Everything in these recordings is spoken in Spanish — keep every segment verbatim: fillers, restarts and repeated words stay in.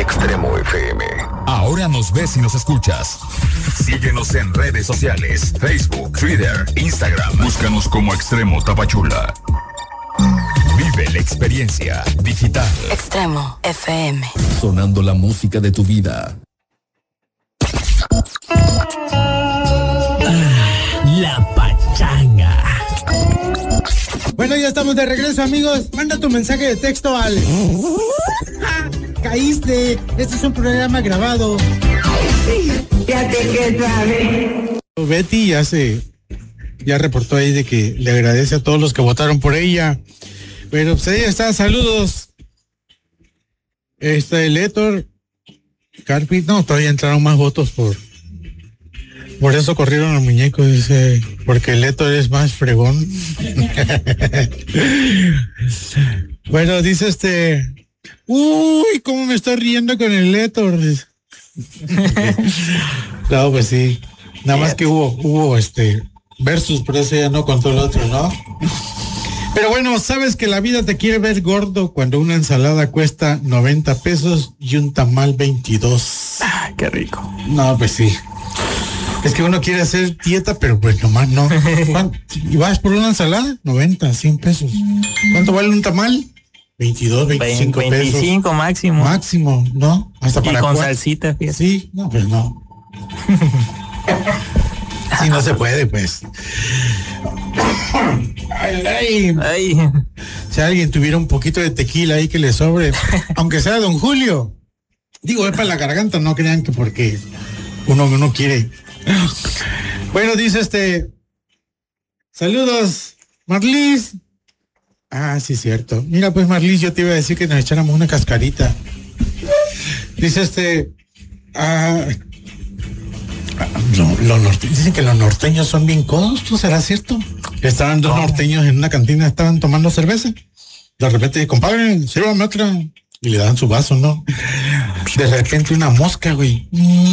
Extremo F M. Ahora nos ves y nos escuchas. Síguenos en redes sociales: Facebook, Twitter, Instagram. Búscanos como Extremo Tapachula. Vive la experiencia digital. Extremo F M. Sonando la música de tu vida. La pachanga. Bueno, ya estamos de regreso, amigos. Manda tu mensaje de texto al... Caíste. Este es un programa grabado. Ya te que sabe. Betty ya se... Ya reportó ahí de que le agradece a todos los que votaron por ella. Pero pues ahí está, saludos. Está el Héctor. Carpi, no, todavía entraron más votos por... Por eso corrieron al muñeco, dice, porque el Héctor es más fregón. Bueno, dice este... Uy, cómo me estoy riendo con el Héctor. No, pues sí. Nada más que hubo, hubo este... Versus, pero ese ya no contó el otro, ¿no? Pero bueno, sabes que la vida te quiere ver gordo cuando una ensalada cuesta noventa pesos y un tamal veintidós. Ah, qué rico. No, pues sí. Es que uno quiere hacer dieta, pero pues nomás no. ¿Y vas por una ensalada? noventa, cien pesos. ¿Cuánto vale un tamal? veintidós, veinticinco pesos. veinticinco máximo. Máximo, ¿no? Hasta y para con cuatro. Salsita, fíjate. Sí, no, pues no. Sí, no se puede, pues. Ay, ay. Ay. Si alguien tuviera un poquito de tequila ahí que le sobre, aunque sea don Julio. Digo, es para la garganta, no crean que porque uno uno quiere. Bueno, dice este. Saludos, Marlis. Ah, sí, cierto. Mira, pues Marlis, yo te iba a decir que nos echáramos una cascarita. Dice este. Ah. Lo, lo norte, dicen que los norteños son bien codos, ¿tú será cierto? Estaban dos oh. norteños en una cantina, estaban tomando cerveza. De repente, compadre, sírvame otra. Y le dan su vaso, ¿no? De repente una mosca, güey.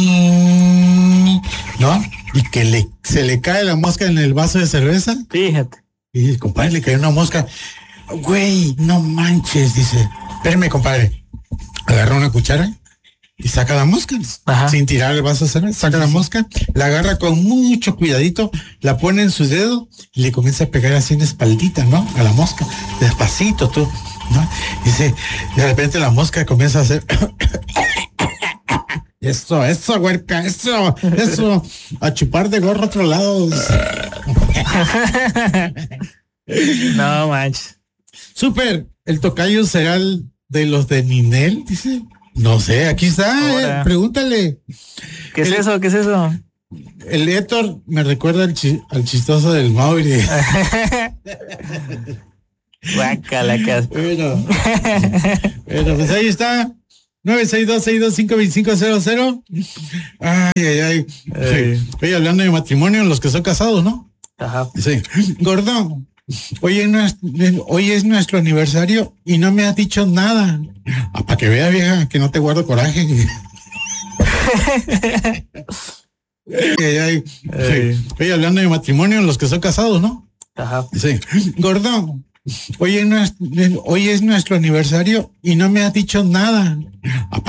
¿No? Y que le, se le cae la mosca en el vaso de cerveza. Fíjate. Y dice, compadre, le cayó una mosca. Güey, no manches, dice. Espérame, compadre. Agarra una cuchara y saca la mosca. Ajá. Sin tirar el vaso de cerveza. Saca la mosca, la agarra con mucho cuidadito, la pone en su dedo y le comienza a pegar así en la espaldita, ¿no? A la mosca. Despacito, tú. ¿No? Dice, de repente la mosca comienza a hacer eso, eso, huerca, eso, eso, a chupar de gorro a otro lado. No manches. Súper, el tocayo será el de los de Ninel, dice. No sé, aquí está, eh, pregúntale. ¿Qué es el, eso? ¿Qué es eso? El Héctor me recuerda al, chi, al chistoso del Mauri. Guácala, casco. Bueno, bueno, pues ahí está. nueve seis dos, seis dos cinco, dos cinco cero cero. Ay, ay, ay. Sí. Oye, hablando de matrimonio, los que son casados, ¿no? Ajá. Sí. Gordo, hoy es, nuestro, hoy es nuestro aniversario y no me has dicho nada. Ah, para que veas, vieja, que no te guardo coraje. Ay, ay. Sí. Oye, hablando de matrimonio, los que son casados, ¿no? Ajá. Sí. Gordo, hoy es, nuestro, hoy es nuestro aniversario y no me has dicho nada.